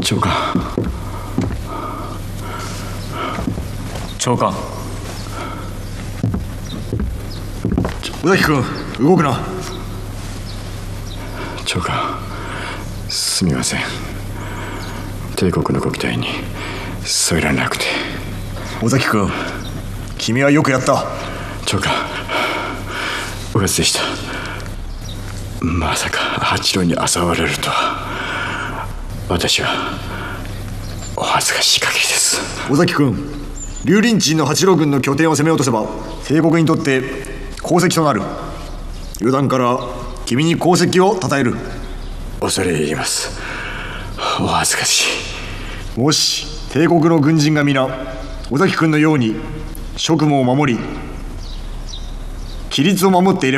長官。長官。 尾崎君、動くな。 長官、すみません。帝国のご期待に添えられなくて。 尾崎君、君はよくやった。 長官、おやつでした。まさか八郎に嘲笑われるとは。私はお恥ずかしい限りです。 尾崎君、龍林鎮の八郎軍の拠点を攻めようとすれば帝国にとって功績となる。旅団から君に功績を称える。 恐れ入ります。お恥ずかしい。 もし帝国の軍人が皆尾崎君のように職務を守り規律を守っていれば